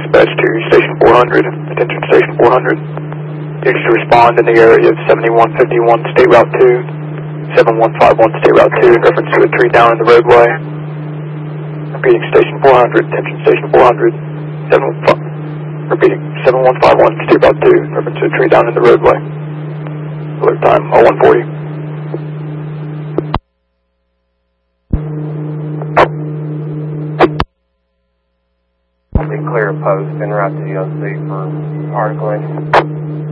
dispatch to Station 400. Attention Station 400. Units to respond in the area of 7151 State Route 2, 7151 State Route 2 in reference to a tree down in the roadway. Repeating Station 400, attention Station 400. Repeating 7151 State Route 2 in reference to a tree down in the roadway. Alert time 0140. Clear post en route to the OC for article entry.